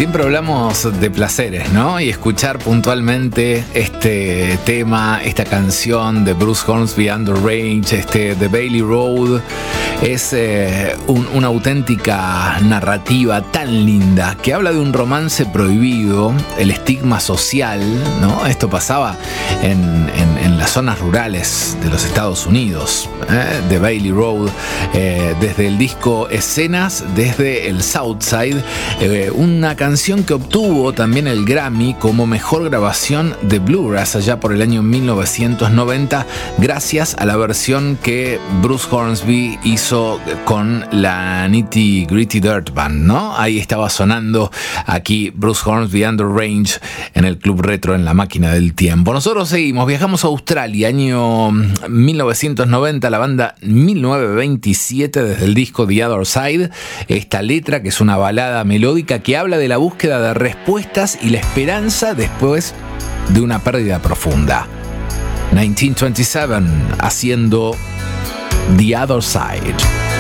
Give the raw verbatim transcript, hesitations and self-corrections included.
Siempre hablamos de placeres, ¿no? Y escuchar puntualmente este tema, esta canción de Bruce Hornsby, Under Range, este, The Bailey Road, es eh, un, una auténtica narrativa tan linda que habla de un romance prohibido, el estigma social, ¿no? Esto pasaba en, en, en las zonas rurales de los Estados Unidos, ¿eh? The Bailey Road, eh, desde el disco Escenas desde el Southside, eh, una canción que obtuvo también el Grammy como mejor grabación de bluegrass allá por el año mil novecientos noventa, gracias a la versión que Bruce Hornsby hizo con la Nitty Gritty Dirt Band, ¿no? Ahí estaba sonando aquí Bruce Hornsby, Under Range, en el Club Retro, en la máquina del tiempo. Nosotros seguimos, viajamos a Australia, año mil novecientos noventa, la banda mil novecientos veintisiete, desde el disco The Other Side, esta letra que es una balada melódica que habla de la búsqueda de respuestas y la esperanza después de una pérdida profunda. mil novecientos veintisiete, haciendo The Other Side.